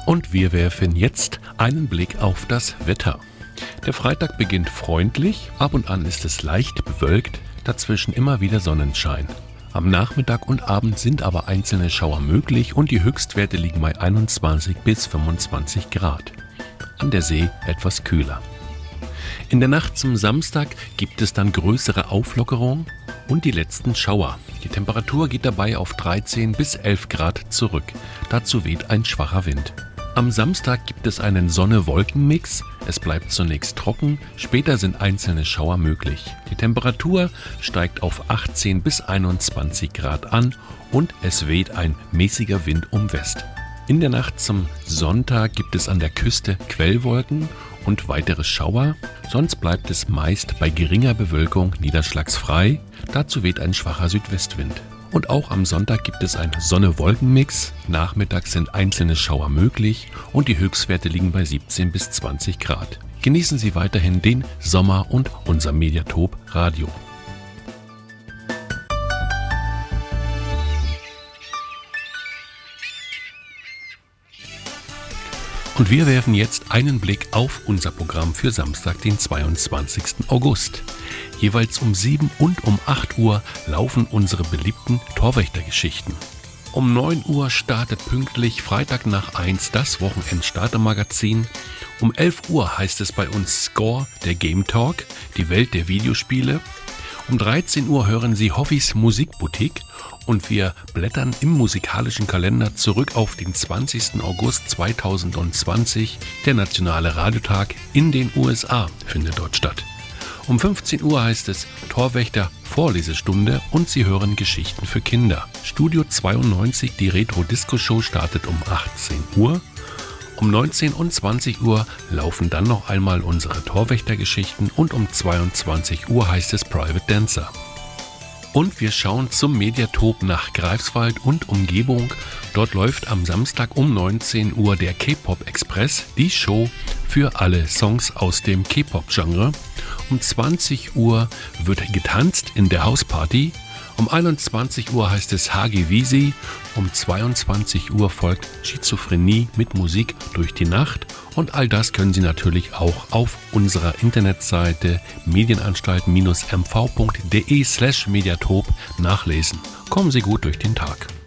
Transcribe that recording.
Und wir werfen jetzt einen Blick auf das Wetter. Der Freitag beginnt freundlich, ab und an ist es leicht bewölkt, dazwischen immer wieder Sonnenschein. Am Nachmittag und Abend sind aber einzelne Schauer möglich und die Höchstwerte liegen bei 21 bis 25 Grad. An der See etwas kühler. In der Nacht zum Samstag gibt es dann größere Auflockerung und die letzten Schauer. Die Temperatur geht dabei auf 13 bis 11 Grad zurück. Dazu weht ein schwacher Wind. Am Samstag gibt es einen Sonne-Wolken-Mix. Es bleibt zunächst trocken, später sind einzelne Schauer möglich. Die Temperatur steigt auf 18 bis 21 Grad an und es weht ein mäßiger Wind um West. In der Nacht zum Sonntag gibt es an der Küste Quellwolken und weitere Schauer. Sonst bleibt es meist bei geringer Bewölkung niederschlagsfrei. Dazu weht ein schwacher Südwestwind. Und auch am Sonntag gibt es einen Sonne-Wolken-Mix. Nachmittags sind einzelne Schauer möglich und die Höchstwerte liegen bei 17 bis 20 Grad. Genießen Sie weiterhin den Sommer und unser Mediatop Radio. Und wir werfen jetzt einen Blick auf unser Programm für Samstag, den 22. August. Jeweils um 7 und um 8 Uhr laufen unsere beliebten Torwächtergeschichten. Um 9 Uhr startet pünktlich Freitag nach 1 das Wochenend-Starter-Magazin. Um 11 Uhr heißt es bei uns Score, der Game Talk, die Welt der Videospiele. Um 13 Uhr hören Sie Hoffis Musikboutique und wir blättern im musikalischen Kalender zurück auf den 20. August 2020. Der Nationale Radiotag in den USA findet dort statt. Um 15 Uhr heißt es Torwächter Vorlesestunde und Sie hören Geschichten für Kinder. Studio 92, die Retro-Disco-Show startet um 18 Uhr. Um 19 und 20 Uhr laufen dann noch einmal unsere Torwächtergeschichten und um 22 Uhr heißt es Private Dancer. Und wir schauen zum Mediatop nach Greifswald und Umgebung. Dort läuft am Samstag um 19 Uhr der K-Pop Express, die Show für alle Songs aus dem K-Pop-Genre. Um 20 Uhr wird getanzt in der Hausparty. Um 21 Uhr heißt es Hagi Visi. Um 22 Uhr folgt Schizophrenie mit Musik durch die Nacht. Und all das können Sie natürlich auch auf unserer Internetseite medienanstalt-mv.de/mediatop nachlesen. Kommen Sie gut durch den Tag.